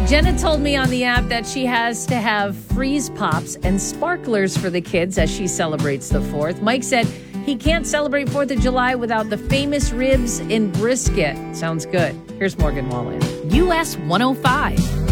Jenna told me on the app that she has to have freeze pops and sparklers for the kids as she celebrates the 4th. Mike said he can't celebrate 4th of July without the famous ribs and brisket. Sounds good. Here's Morgan Wallen. US 105.